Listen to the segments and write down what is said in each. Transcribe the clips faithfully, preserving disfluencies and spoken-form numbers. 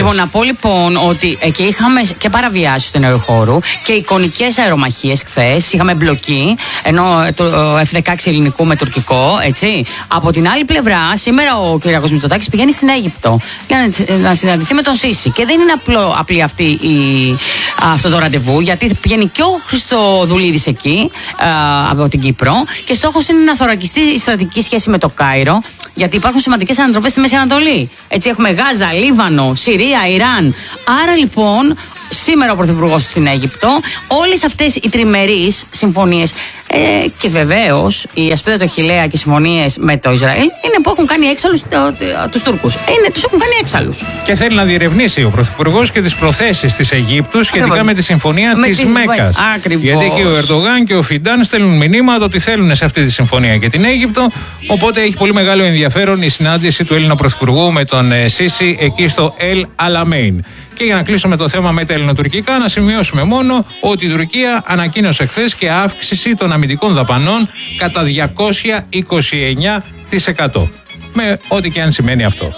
Λοιπόν, να πω λοιπόν ότι εκεί είχαμε και παραβιάσεις του εναεροχώρου και εικονικές αερομαχίες χθες. Είχαμε μπλοκή, ενώ το εφ δεκαέξι ελληνικού με τουρκικό, έτσι. Από την άλλη πλευρά, σήμερα ο κ. Μητσοτάκης πηγαίνει στην Αίγυπτο για να συναντηθεί με τον Σίση. Και δεν είναι απλό, απλή αυτή η, αυτό το ραντεβού, γιατί πηγαίνει και ο Χριστοδουλίδης εκεί α, από την Κύπρο και στόχος είναι να θωρακιστεί η στρατηγική σχέση με το Κάιρο, γιατί υπάρχουν σημαντικές ανατροπές στη Μέση Ανατολή. Έτσι, έχουμε Γάζα, Λίβανο, Συρία, Ιράν. Άρα λοιπόν, σήμερα ο Πρωθυπουργός στην Αίγυπτο, όλες αυτές οι τριμερείς συμφωνίες ε, και βεβαίως η ασπίδα του Χιλέα και οι συμφωνίες με το Ισραήλ είναι που έχουν κάνει έξαλλους τους Τούρκους. Είναι, τους έχουν κάνει έξαλλους. Και θέλει να διερευνήσει ο Πρωθυπουργός και τις προθέσεις της Αιγύπτου σχετικά Ακριβώς. με τη συμφωνία με της Μέκας. Ακριβώς. Γιατί και ο Ερντογάν και ο Φιντάν στέλνουν μηνύματα ότι θέλουν σε αυτή τη συμφωνία και την Αίγυπτο. Οπότε έχει πολύ μεγάλο ενδιαφέρον η συνάντηση του Έλληνα Πρωθυπουργού με τον Σίση εκεί στο Ελ Αλαμέιν. Και για να κλείσουμε το θέμα με τα ελληνοτουρκικά, να σημειώσουμε μόνο ότι η Τουρκία ανακοίνωσε χθες και αύξηση των αμυντικών δαπανών κατά διακόσια είκοσι εννέα τοις εκατό. Με ό,τι και αν σημαίνει αυτό.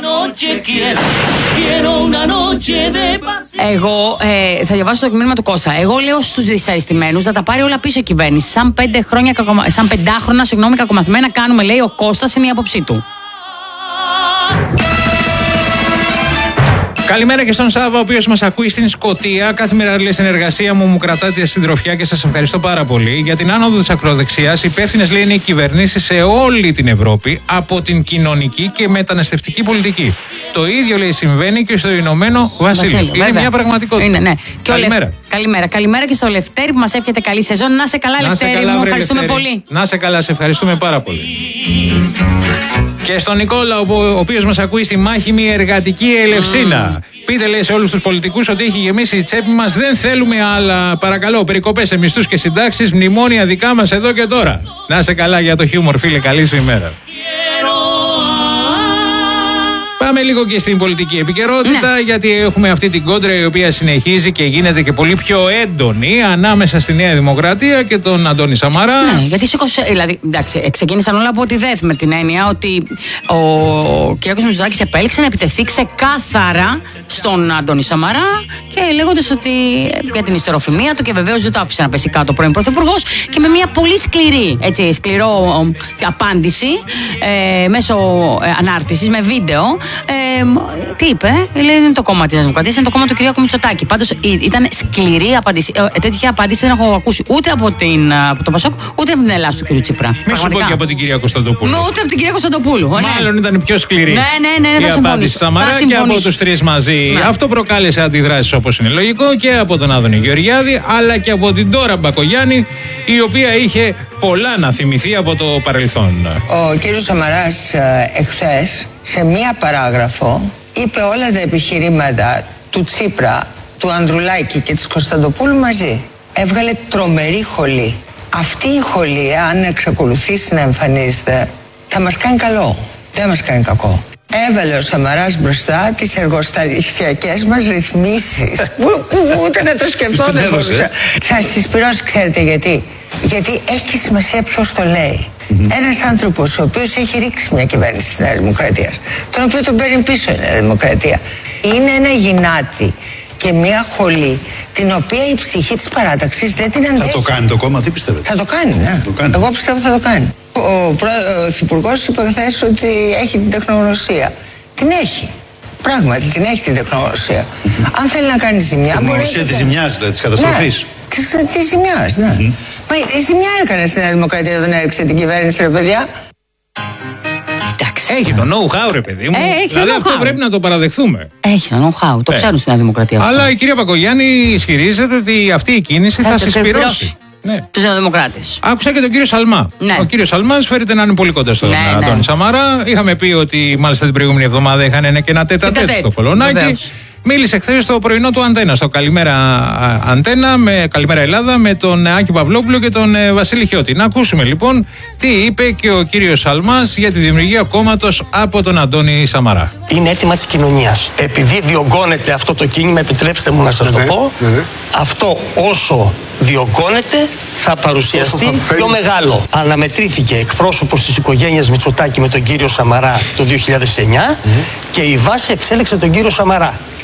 Εγώ ε, θα διαβάσω το μήνυμα του Κώστα. Εγώ λέω στους δυσαρεστημένους να τα πάρει όλα πίσω η κυβέρνηση. Σαν, πέντε χρόνια, σαν πεντάχρονα συγγνώμη, κακομαθημένα κάνουμε, λέει ο Κώστας, είναι η άποψή του. Καλημέρα και στον Σάβα, ο οποίος μας ακούει στην Σκωτία. Κάθε μέρα λέει στην εργασία μου, μου κρατάτε συντροφιά και σας ευχαριστώ πάρα πολύ. Για την άνοδο της ακροδεξιάς, υπεύθυνες λέει είναι οι κυβερνήσεις σε όλη την Ευρώπη από την κοινωνική και μεταναστευτική πολιτική. Το ίδιο λέει συμβαίνει και στο Ηνωμένο Βασίλειο. Είναι βέβαια μια πραγματικότητα. Είναι, ναι. Καλημέρα. Και καλημέρα. Καλημέρα και στο Λευτέρη που μας εύχεται καλή σεζόν. Να σε καλά, να Λευτέρη, καλά, μου. Βρε, ευχαριστούμε Λευτέρη. πολύ. Να σε καλά, σε ευχαριστούμε πάρα πολύ. Και στον Νικόλα, ο οποίος μας ακούει στη μάχημη εργατική Ελευσίνα. Mm. Πείτε, λέει, σε όλους τους πολιτικούς ότι έχει γεμίσει η τσέπη μας. Δεν θέλουμε άλλα. Παρακαλώ, περικοπές σε μισθούς και συντάξεις. Μνημόνια δικά μας εδώ και τώρα. Να σε καλά για το χιούμορ, φίλε. Καλή σου ημέρα. Πάμε λίγο και στην πολιτική επικαιρότητα, ναι. γιατί έχουμε αυτή την κόντρα η οποία συνεχίζει και γίνεται και πολύ πιο έντονη ανάμεσα στη Νέα Δημοκρατία και τον Αντώνη Σαμαρά. Ναι, γιατί σήκωσε, δηλαδή, εντάξει, ξεκίνησαν όλα από τη ΔΕΘ με την έννοια ότι ο κ. Μητσοτάκης επέλεξε να επιτεθεί ξεκάθαρα στον Αντώνη Σαμαρά και λέγοντας ότι για την ιστεροφημία του και βεβαίως δεν το άφησε να πέσει κάτω ο πρώην Πρωθυπουργός και με μια πολύ σκληρή, έτσι, σκληρό απάντηση ε, μέσω ε, ανάρτησης με βίντεο. Ε, τι είπε, λέει δεν είναι το κόμμα της Δημοκρατίας, είναι το κόμμα του κ. Μητσοτάκη. Πάντως ήταν σκληρή απάντηση. Ε, τέτοια απάντηση δεν έχω ακούσει ούτε από, την, από το Πασόκ ούτε από την Ελλάδα του κ. Τσίπρα. Μην σου πω και από την κυρία Κωνσταντοπούλου. Μ, ούτε από την κυρία Κωνσταντοπούλου. Μάλλον ναι. ήταν πιο σκληρή ναι, ναι, ναι, ναι, η απάντηση Σαμαρά και από τους τρεις μαζί. Ναι. Αυτό προκάλεσε αντιδράσεις όπως είναι λογικό και από τον Άδωνη Γεωργιάδη αλλά και από την Ντόρα Μπακογιάννη, η οποία είχε πολλά να θυμηθεί από το παρελθόν. Ο κ. Σαμαράς εχθές σε μία παράγραφο είπε όλα τα επιχειρήματα του Τσίπρα, του Ανδρουλάκη και της Κωνσταντοπούλου μαζί. Έβγαλε τρομερή χολή. Αυτή η χολή, αν εξακολουθήσει να εμφανίζεται, θα μας κάνει καλό. Δεν μας κάνει κακό. Έβαλε ο Σαμαράς μπροστά τις εργοστασιακές μας ρυθμίσεις που, που ούτε να το σκεφτώ δεν μπορούσα. Θα συσπηρώσει, ξέρετε γιατί. Γιατί έχει σημασία ποιος το λέει. Mm-hmm. Ένας άνθρωπος ο οποίος έχει ρίξει μια κυβέρνηση της Νέας Δημοκρατίας, τον οποίο τον παίρνει πίσω η Νέα Δημοκρατία, είναι ένα γυνάτι και μια χολή την οποία η ψυχή της παράταξης δεν την αντέχει. Θα το κάνει το κόμμα, τι πιστεύετε? Θα το κάνει, ναι. Το κάνει. Εγώ πιστεύω θα το κάνει. Ο Πρωθυπουργός είπε χθες ότι έχει την τεχνογνωσία. Την έχει. Πράγματι, την έχει την τεχνογνωσία. Mm-hmm. Αν θέλει να κάνει ζημιά. Την τεχνογνωσία της ζημιάς, δηλαδή της καταστροφής. Ναι, της ζημιάς, ναι. Mm-hmm. Μα η ζημιά έκανε στη Νέα Δημοκρατία όταν έριξε την κυβέρνηση, ρε παιδιά. Εντάξει. Έχει το know-how, ρε παιδί μου. Ε, δηλαδή αυτό πρέπει να το παραδεχθούμε. Έχει το know-how. Το ε. ξέρουν στη Νέα Δημοκρατία. Αυτό. Αλλά η κυρία Μπακογιάννη ισχυρίζεται ότι αυτή η κίνηση θα, θα συσπηρώσει. Ναι. Τους Νεοδημοκράτες. Άκουσα και τον κύριο Σαλμά. Ναι. Ο κύριος Σαλμάς φέρεται να είναι πολύ κοντά στον ναι, Αντώνη ναι. Σαμαρά. Είχαμε πει ότι μάλιστα την προηγούμενη εβδομάδα είχαν ένα και ένα τέτα τέτ στο Πολωνάκι. Μίλησε χθες στο πρωινό του Αντένα, στο Καλημέρα Αντένα, με Καλημέρα Ελλάδα, με τον Άκη Παυλόπουλο και τον ε, Βασίλη Χιώτη. Να ακούσουμε λοιπόν τι είπε και ο κύριος Σαλμάς για τη δημιουργία κόμματος από τον Αντώνη Σαμαρά. Είναι αίτημα της κοινωνίας. Επειδή διωγγώνεται αυτό το κίνημα, επιτρέψτε μου να σας το πω, αυτό όσο διωγγώνεται θα παρουσιαστεί θα πιο μεγάλο. Αναμετρήθηκε εκπρόσωπος της οικογένειας Μητσοτάκη με τον κύριο Σαμαρά το δύο χιλιάδες εννιά mm-hmm. και η βάση εξέλεξε τον κύριο Σαμαρά.